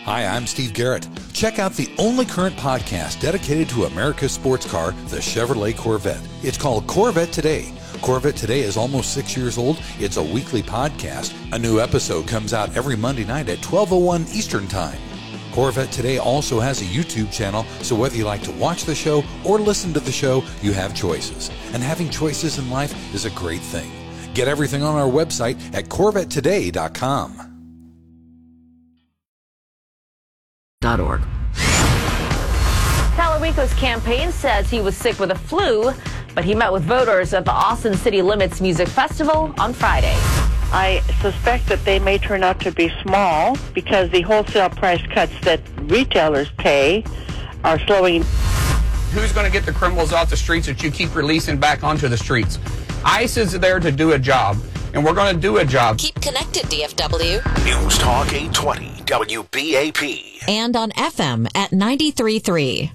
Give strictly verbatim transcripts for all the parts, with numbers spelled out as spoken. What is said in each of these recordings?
Hi, I'm Steve Garrett. Check out the only current podcast dedicated to America's sports car, the Chevrolet Corvette. It's called Corvette Today. Corvette Today is almost six years old. It's a weekly podcast. A new episode comes out every Monday night at twelve oh one Eastern Time. Corvette Today also has a YouTube channel, so whether you like to watch the show or listen to the show, you have choices. And having choices in life is a great thing. Get everything on our website at corvette today dot com. .org. Talarico's campaign says he was sick with a flu, but he met with voters at the Austin City Limits Music Festival on Friday. I suspect that they may turn out to be small because the wholesale price cuts that retailers pay are slowing. Who's going to get the criminals off the streets that you keep releasing back onto the streets? ICE is there to do a job, and we're going to do a job. Keep connected, D F W. News Talk eight twenty, W B A P. And on F M at ninety-three point three.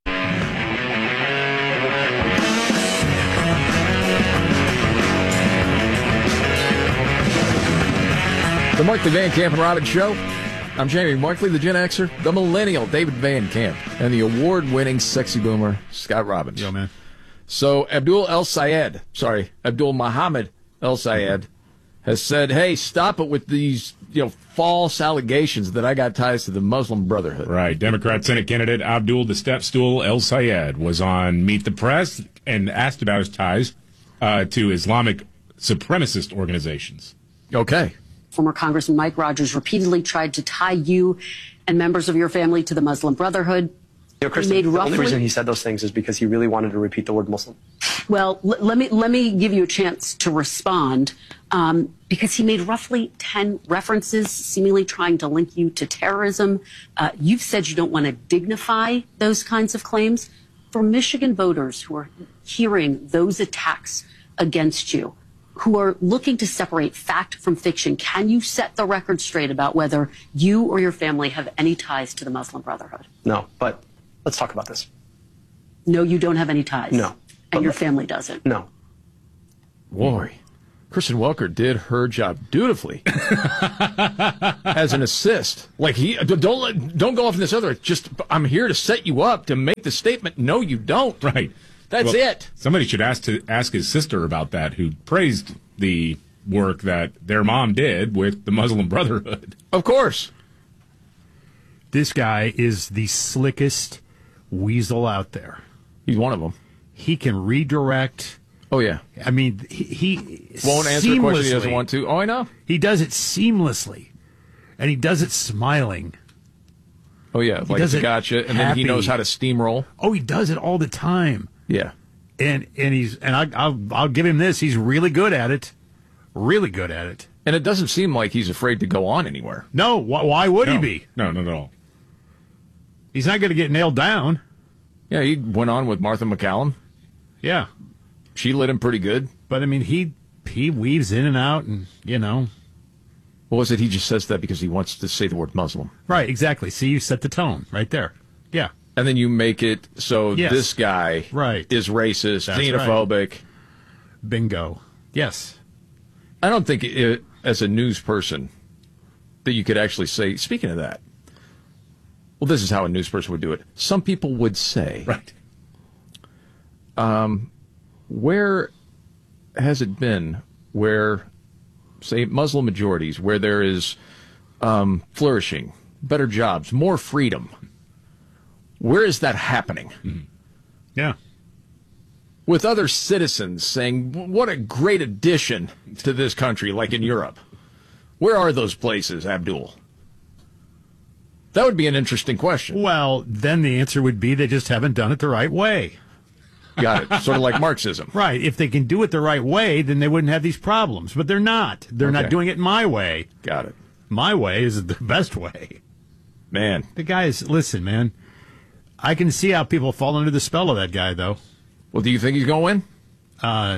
The Markley Van Camp and Robbins Show. I'm Jamie Markley, the Gen Xer, the millennial David Van Camp, and the award-winning sexy boomer Scott Robbins. Yo, man. So Abdul El Sayed, sorry, Abdul Muhammad El Sayed, has said, "Hey, stop it with these, you know, false allegations that I got ties to the Muslim Brotherhood." Right. Democrat Senate candidate Abdul the Step Stool El Sayed was on Meet the Press and asked about his ties uh, to Islamic supremacist organizations. Okay. Former Congressman Mike Rogers repeatedly tried to tie you and members of your family to the Muslim Brotherhood. You know, Kristen, the only reason he said those things is because he really wanted to repeat the word Muslim. Well, l- let me let me give you a chance to respond, um, because he made roughly ten references, seemingly trying to link you to terrorism. Uh, you've said you don't want to dignify those kinds of claims. For Michigan voters who are hearing those attacks against you, who are looking to separate fact from fiction, can you set the record straight about whether you or your family have any ties to the Muslim Brotherhood? No, but let's talk about this. No, you don't have any ties. No. And your family doesn't. No. Boy, Kristen Welker did her job dutifully as an assist. Like he don't let, don't go off in this other. Just I'm here to set you up to make the statement. No, you don't. Right. That's well, it. Somebody should ask to ask his sister about that, who praised the work that their mom did with the Muslim Brotherhood. Of course. This guy is the slickest weasel out there. He's one of them. He can redirect. Oh, yeah. I mean, he, he won't answer a question he doesn't want to. Oh, I know. He does it seamlessly, and he does it smiling. Oh, yeah. He like does it's a it gotcha, and then happy. he knows how to steamroll. Oh, he does it all the time. Yeah. And and he's and I, I'll I'll give him this. He's really good at it. Really good at it. And it doesn't seem like he's afraid to go on anywhere. No. Why, why would no, he be? No, not at all. He's not going to get nailed down. Yeah, he went on with Martha McCallum. Yeah. She lit him pretty good. But, I mean, he he weaves in and out and, you know. What was it? He just says that because he wants to say the word Muslim. Right, exactly. See, you set the tone right there. Yeah. And then you make it so yes. this guy right. is racist, That's xenophobic. Right. Bingo. Yes. I don't think it, as a news person that you could actually say, speaking of that, well, this is how a news person would do it. Some people would say, right. Um, where has it been where, say, Muslim majorities, where there is um, flourishing, better jobs, more freedom? Where is that happening? Mm-hmm. Yeah. With other citizens saying, what a great addition to this country, like in Europe. Where are those places, Abdul? That would be an interesting question. Well, then the answer would be they just haven't done it the right way. Got it. Sort of like Marxism. Right. If they can do it the right way, then they wouldn't have these problems. But they're not. They're Okay. not doing it my way. Got it. My way is the best way. Man. The guy is, listen, man, I can see how people fall under the spell of that guy, though. Well, do you think he's going to win? Uh,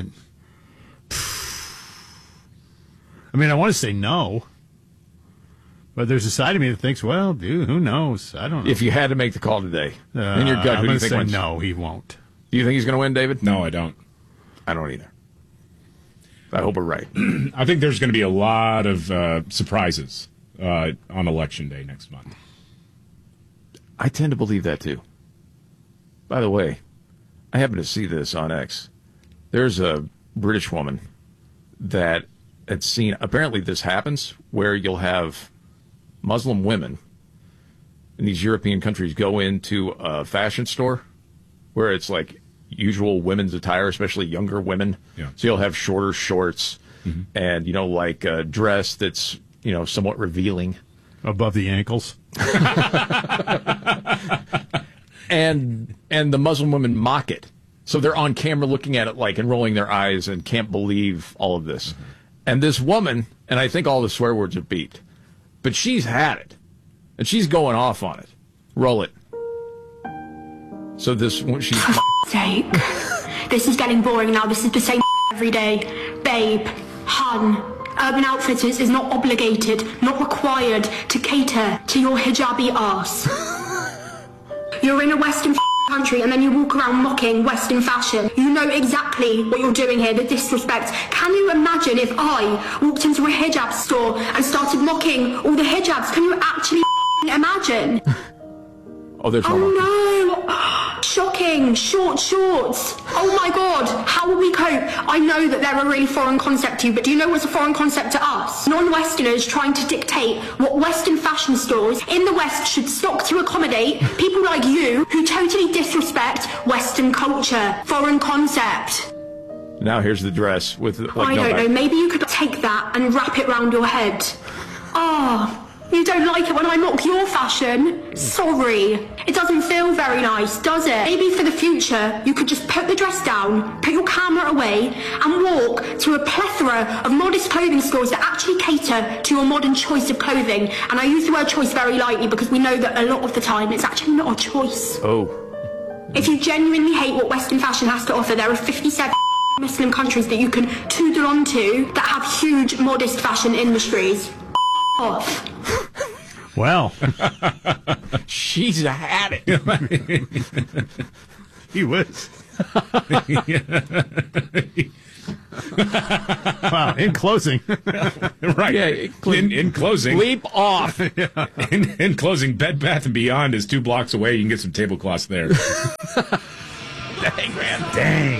I mean, I want to say no. But there's a side of me that thinks, well, dude, who knows? I don't know. If you had to make the call today, uh, in your gut, I'm who do you going to think say wins? no, he won't. Do you think he's going to win, David? No, I don't. I don't either. I hope we're right. I think there's going to be a lot of uh, surprises uh, on Election Day next month. I tend to believe that too. By the way, I happened to see this on X. There's a British woman that had seen, apparently this happens, where you'll have Muslim women in these European countries go into a fashion store where it's like usual women's attire, especially younger women. Yeah. So you'll have shorter shorts mm-hmm. and, you know, like a dress that's, you know, somewhat revealing. Above the ankles. and and the Muslim women mock it. So they're on camera looking at it like and rolling their eyes and can't believe all of this. Mm-hmm. And this woman, and I think all the swear words are beat, but she's had it. And she's going off on it. Roll it. So this, she's... For f***ing sake. This is getting boring now. This is the same every day. Babe, hun, Urban Outfitters is not obligated, not required to cater to your hijabi ass. You're in a Western country and then you walk around mocking Western fashion. You know exactly what you're doing here, the disrespect. Can you imagine if I walked into a hijab store and started mocking all the hijabs? Can you actually imagine? Oh, there's oh one no! Shocking! Short shorts! Oh my god! How will we cope? I know that they're a really foreign concept to you, but do you know what's a foreign concept to us? Non-Westerners trying to dictate what Western fashion stores in the West should stock to accommodate people like you who totally disrespect Western culture. Foreign concept. Now here's the dress with... Like, I no don't back. know, maybe you could take that and wrap it round your head. Ah... Oh. You don't like it when I mock your fashion? Sorry. It doesn't feel very nice, does it? Maybe for the future, you could just put the dress down, put your camera away, and walk to a plethora of modest clothing stores that actually cater to your modern choice of clothing. And I use the word choice very lightly because we know that a lot of the time it's actually not a choice. Oh. If you genuinely hate what Western fashion has to offer, there are fifty-seven Muslim countries that you can toodle onto that have huge, modest fashion industries. Off. Well, she's had it. He was. Wow. In closing, right? Yeah. In, in closing, leap off. Yeah. In, in closing, Bed Bath and Beyond is two blocks away. You can get some tablecloths there. Dang, man. Dang.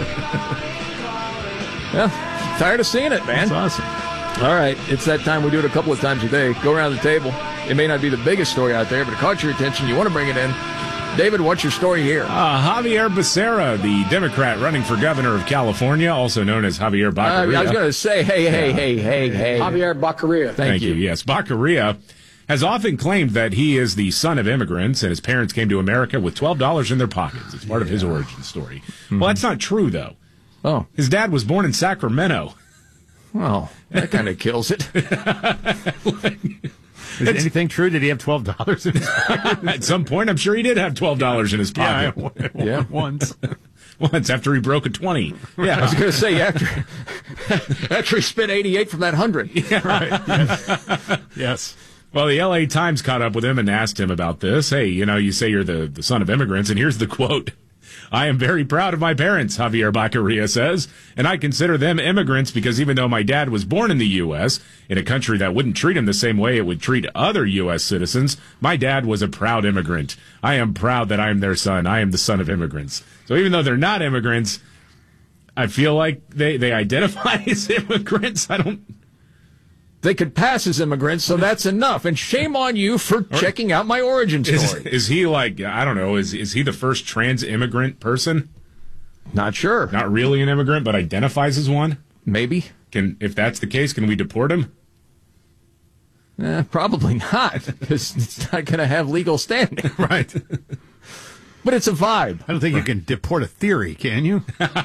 Yeah. Tired of seeing it, man. That's awesome. All right, it's that time. We do it a couple of times a day. Go around the table. It may not be the biggest story out there, but it caught your attention. You want to bring it in. David, what's your story here? Uh, Javier Becerra, the Democrat running for governor of California, also known as Javier Baccaria. Uh, I was going to say, hey, hey, yeah. hey, hey, hey. Javier Baccaria. Thank, Thank you. you. Yes, Baccaria has often claimed that he is the son of immigrants and his parents came to America with twelve dollars in their pockets. It's part yeah. of his origin story. Mm-hmm. Well, that's not true, though. Oh. His dad was born in Sacramento. Well, that kind of kills it. like, Is anything true? Did he have twelve dollars in his pocket? At some point, I'm sure he did have twelve dollars in his pocket. Yeah, yeah. once. Once after he broke a twenty. Yeah, I was going to say, after after he spent eighty-eight from that one hundred. Yeah, right. Yes. Yes. Well, the L A Times caught up with him and asked him about this. Hey, you know, you say you're the, the son of immigrants, and here's the quote. I am very proud of my parents, Javier Baccaria says, and I consider them immigrants because even though my dad was born in the U S, in a country that wouldn't treat him the same way it would treat other U S citizens, my dad was a proud immigrant. I am proud that I am their son. I am the son of immigrants. So even though they're not immigrants, I feel like they, they identify as immigrants. I don't... They could pass as immigrants, so that's enough. And shame on you for checking out my origin story. Is, is he like, I don't know, is is he the first trans immigrant person? Not sure. Not really an immigrant, but identifies as one? Maybe. Can if that's the case, can we deport him? Eh, probably not, because it's not going to have legal standing. Right. But it's a vibe. I don't think you can deport a theory, can you?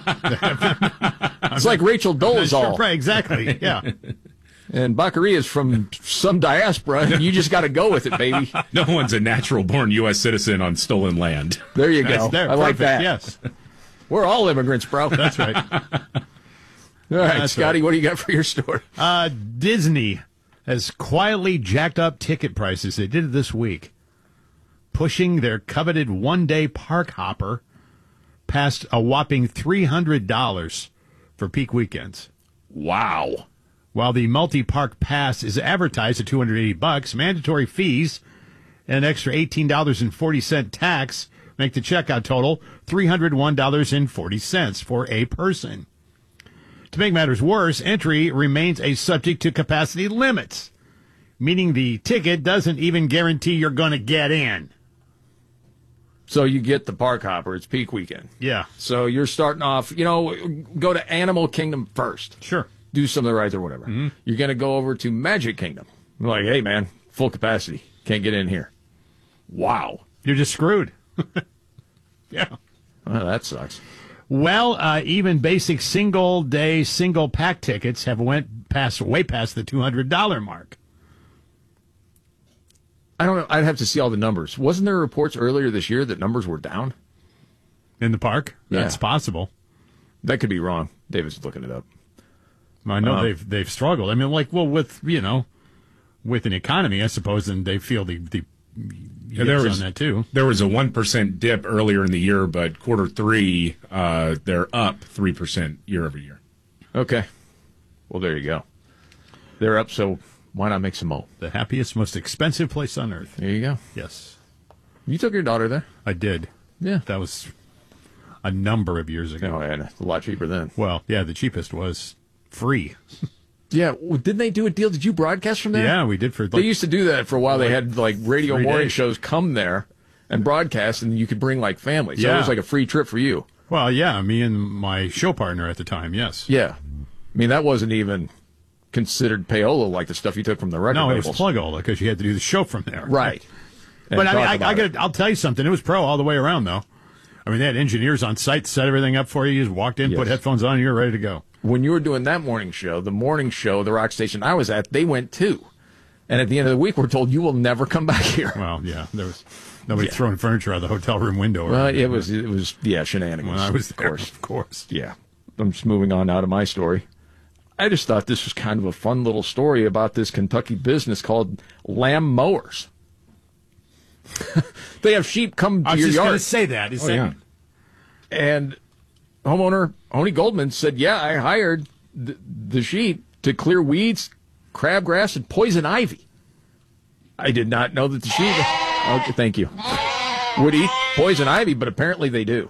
It's like Rachel Dolezal. Sure, right, exactly, yeah. And Baccaria is from some diaspora, and you just got to go with it, baby. No one's a natural-born U S citizen on stolen land. There you go. There, I like perfect, that. Yes. We're all immigrants, bro. That's right. All right, That's Scotty, right. what do you got for your story? Uh, Disney has quietly jacked up ticket prices. They did it this week, pushing their coveted one-day park hopper past a whopping three hundred dollars for peak weekends. Wow. While the multi-park pass is advertised at two hundred eighty bucks, mandatory fees and an extra eighteen dollars and forty cents tax make the checkout total three hundred one dollars and forty cents for a person. To make matters worse, entry remains a subject to capacity limits, meaning the ticket doesn't even guarantee you're going to get in. So you get the park hopper. It's peak weekend. Yeah. So you're starting off, you know, go to Animal Kingdom first. Sure. Do some of the rides or whatever. Mm-hmm. You're going to go over to Magic Kingdom. You're like, hey, man, full capacity. Can't get in here. Wow. You're just screwed. Yeah. Well, that sucks. Well, uh, even basic single-day, single-pack tickets have went past, way past the two hundred dollars mark. I don't know. I'd have to see all the numbers. Wasn't there reports earlier this year that numbers were down? In the park? Yeah. That's possible. That could be wrong. David's looking it up. I know Um, they've they've struggled. I mean, like, well, with, you know, with an economy, I suppose, and they feel the, the Yeah, there yips was on that, too. There was a one percent dip earlier in the year, but quarter three, uh, they're up three percent year over year. Okay. Well, there you go. They're up, so why not make some more? The happiest, most expensive place on earth. There you go. Yes. You took your daughter there? I did. Yeah. That was a number of years ago. Oh, and a lot cheaper then. Well, yeah, the cheapest was free. Yeah, well, didn't they do a deal? Did you broadcast from there? Yeah, we did for. Like, they used to do that for a while. They like had like radio three morning days. shows come there and broadcast, and you could bring like family. So Yeah. it was like a free trip for you. Well, yeah, me and my show partner at the time. Yes. Yeah, I mean that wasn't even considered payola like the stuff you took from the record No, labels. it was plug-ola because you had to do the show from there. Right. And But I mean, talk I, about I it. got. I'll tell you something. It was pro all the way around, though. I mean, they had engineers on site, set everything up for you. You just walked in, Yes. put headphones on, and you're ready to go. When you were doing that morning show, the morning show, the rock station I was at, they went too. And at the end of the week, we're told you will never come back here. Well, yeah, there was nobody Yeah. throwing furniture out of the hotel room window. Or Well, anything. it was, it was, yeah, shenanigans. When I was of there, course. of course. Yeah. I'm just moving on out of my story. I just thought this was kind of a fun little story about this Kentucky business called Lamb Mowers. They have sheep come to I was your just yard. going to say that. Is Oh, that yeah. And homeowner Honey Goldman said, yeah, I hired the, the sheep to clear weeds, crabgrass, and poison ivy. I did not know that the sheep, okay, thank you, would eat poison ivy, but apparently they do.